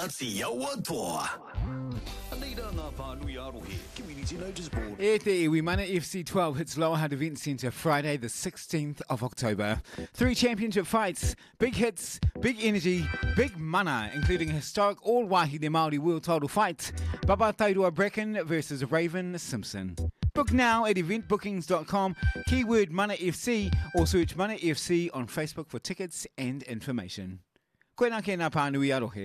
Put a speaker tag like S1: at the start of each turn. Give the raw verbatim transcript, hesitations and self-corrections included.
S1: 只有我大。Leader ngā whānui arohe, Community Notice Board.
S2: E te iwi mana F C twelve hits Lower Hutt Event Centre Friday the sixteenth of October. Three championship fights, big hits, big energy, big mana, including a historic all-wahine Māori world title fight, Baba Tairua Bracken versus Raven Simpson. Book now at event bookings dot com, keyword Mana F C, or search Mana F C on Facebook for tickets and information. Koe nā ke nā pānui arohe.